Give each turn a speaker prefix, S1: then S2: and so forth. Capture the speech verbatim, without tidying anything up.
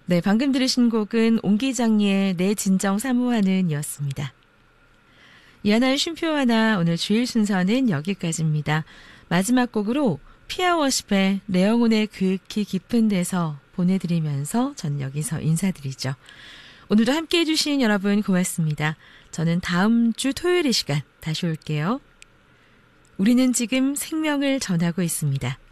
S1: 네, 방금 들으신 곡은 옹기장리의 내 진정 사모하는 이었습니다. 이하나의 쉼표 하나, 오늘 주일 순서는 여기까지입니다. 마지막 곡으로 피아워십의 내 영혼의 그윽히 깊은 데서 보내드리면서 전 여기서 인사드리죠. 오늘도 함께해 주신 여러분 고맙습니다. 저는 다음 주 토요일 이 시간 다시 올게요. 우리는 지금 생명을 전하고 있습니다.